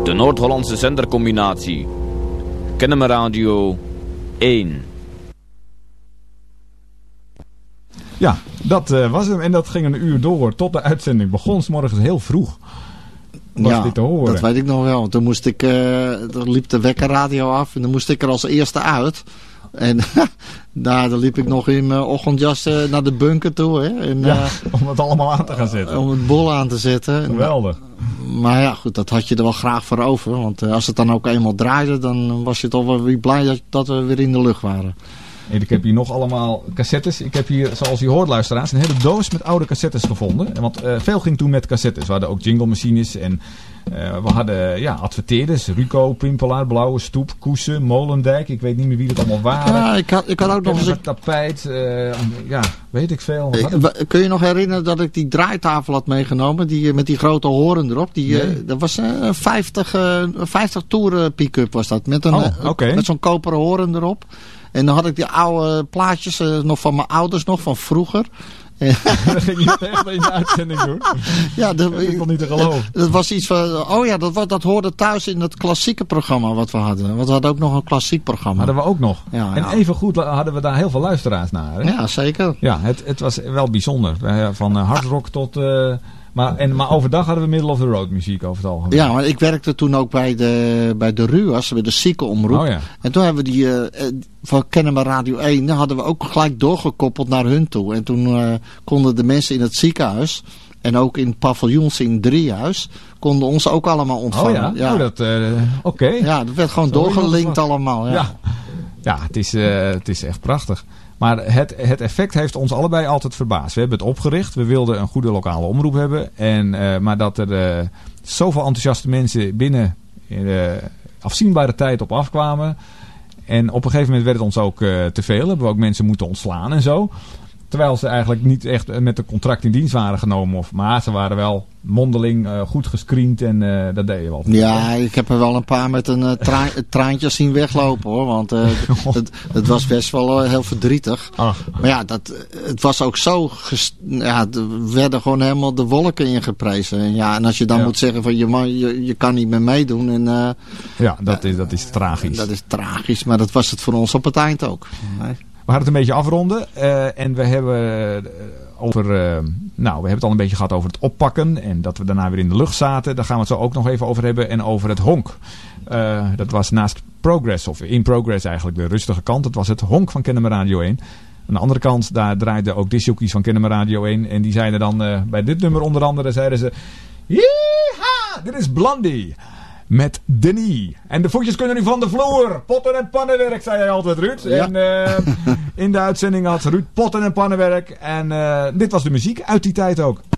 De Noord-Hollandse zendercombinatie. Kennemer Radio 1. Ja, dat was hem. En dat ging een uur door tot de uitzending begon. 's Morgens heel vroeg was dit te horen. Dat weet ik nog wel. Toen moest ik, dan liep de wekkerradio af en dan moest ik er als eerste uit. En dan liep ik nog in mijn ochtendjas naar de bunker toe. Hè? En, om het allemaal aan te gaan zetten. Om het bol aan te zetten. Geweldig. Maar ja, goed, dat had je er wel graag voor over. Want als het dan ook eenmaal draaide, dan was je toch wel weer blij dat we weer in de lucht waren. En ik heb hier nog allemaal cassettes. Ik heb hier, zoals u hoort luisteraars, een hele doos met oude cassettes gevonden. Want veel ging toen met cassettes. We hadden ook jingle-machines en we hadden adverteerders. Ruco, Pimpelaar, Blauwe Stoep, Koesen, Molendijk. Ik weet niet meer wie het allemaal waren. Ja, ik had ook nog eens... tapijt, weet ik veel. Kun je nog herinneren dat ik die draaitafel had meegenomen? Met die grote horen erop. Dat was een 50 toeren pick-up was dat. Met zo'n koperen horen erop. En dan had ik die oude plaatjes nog van mijn ouders nog, van vroeger. Dat ging je echt in de uitzending doen. Ja, dat is toch niet te geloven. Dat was iets van, dat hoorde thuis in het klassieke programma wat we hadden. Want we hadden ook nog een klassiek programma. Hadden we ook nog. Ja, en even goed hadden we daar heel veel luisteraars naar. Hè? Ja, zeker. Ja, het was wel bijzonder. Van hardrock tot... Maar overdag hadden we middle of the road muziek over het algemeen. Ja, maar ik werkte toen ook bij de RUAS, bij de ziekenomroep. Oh ja. En toen hebben we die van Kennemer Radio 1, hadden we ook gelijk doorgekoppeld naar hun toe. En toen konden de mensen in het ziekenhuis en ook in paviljoens in Driehuis, konden ons ook allemaal ontvangen. Oh ja? Oké. Ja, dat werd gewoon doorgelinkt allemaal. Ja, het is echt prachtig. Maar het effect heeft ons allebei altijd verbaasd. We hebben het opgericht. We wilden een goede lokale omroep hebben. Maar dat er zoveel enthousiaste mensen binnen afzienbare tijd op afkwamen. En op een gegeven moment werd het ons ook te veel. Hebben we ook mensen moeten ontslaan en zo. Terwijl ze eigenlijk niet echt met een contract in dienst waren genomen. Maar ze waren wel mondeling goed gescreend en dat deden we wel. Ja, ik heb er wel een paar met een traantje zien weglopen hoor. Want het was best wel heel verdrietig. Ach. Maar ja, het was ook zo... er werden gewoon helemaal de wolken ingeprezen. En als je dan moet zeggen van je kan niet meer meedoen. En, dat is tragisch. Dat is tragisch, maar dat was het voor ons op het eind ook. Nee. We gaan het een beetje afronden. En we hebben we hebben het al een beetje gehad over het oppakken. En dat we daarna weer in de lucht zaten. Daar gaan we het zo ook nog even over hebben. En over het honk. Dat was naast Progress, of in Progress eigenlijk de rustige kant. Dat was het honk van Kennemer Radio 1. Aan de andere kant, daar draaiden ook discjockeys van Kennemer Radio 1. En die zeiden dan bij dit nummer onder andere, zeiden ze... Yeeha! Dit is Blondie. Met Denis. En de voetjes kunnen nu van de vloer. Potten en pannenwerk, zei jij altijd, Ruud. Ja. En in de uitzending had Ruud potten en pannenwerk. En dit was de muziek uit die tijd ook.